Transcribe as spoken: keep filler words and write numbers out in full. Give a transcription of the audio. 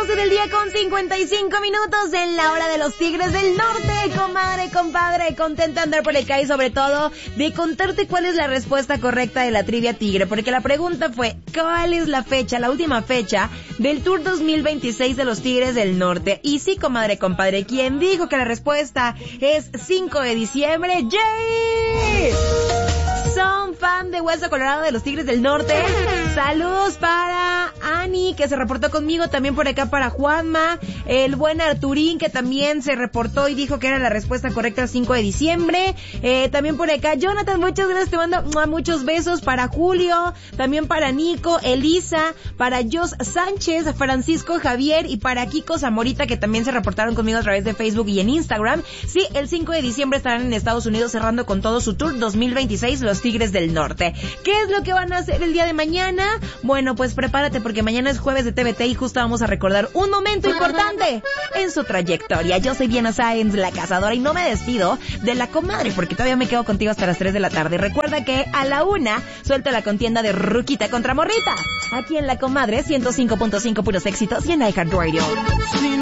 doce del día con cincuenta y cinco minutos en la hora de los Tigres del Norte. Comadre, compadre, contenta de andar por acá y sobre todo de contarte cuál es la respuesta correcta de la trivia tigre, porque la pregunta fue, ¿cuál es la fecha, la última fecha del Tour dos mil veintiséis de los Tigres del Norte? Y sí, comadre, compadre, quien dijo que la respuesta es cinco de diciembre, ¡Jay! Son fan de Hueso Colorado de los Tigres del Norte. Saludos para Ani, que se reportó conmigo, también por acá para Juanma, el buen Arturín, que también se reportó y dijo que era la respuesta correcta el cinco de diciembre. Eh, también por acá, Jonathan, muchas gracias, te mando muchos besos para Julio, también para Nico, Elisa, para Jos Sánchez, Francisco Javier y para Kiko Zamorita, que también se reportaron conmigo a través de Facebook y en Instagram. Sí, el cinco de diciembre estarán en Estados Unidos cerrando con todo su tour dos mil veintiséis, los Tigres del Norte. ¿Qué es lo que van a hacer el día de mañana? Bueno, pues prepárate porque mañana es jueves de T V T y justo vamos a recordar un momento importante en su trayectoria. Yo soy Diana Sáenz, la cazadora, y no me despido de la comadre porque todavía me quedo contigo hasta las tres de la tarde. Recuerda que a la una suelto la contienda de Ruquita contra Morrita. Aquí en La Comadre, ciento cinco punto cinco puros éxitos y en iHeartRadio.